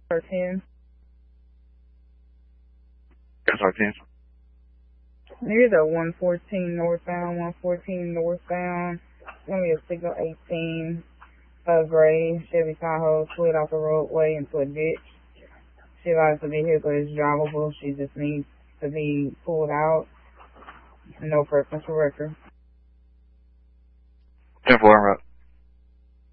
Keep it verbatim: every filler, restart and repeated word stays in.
ten. That's our ten. Here's a one fourteen northbound, one fourteen northbound. It's going to be a signal eighteen, a gray Chevy Tahoe slid off the roadway into a ditch. She likes the vehicle is drivable. She just needs to be pulled out. No personal record. ten four, I'm up.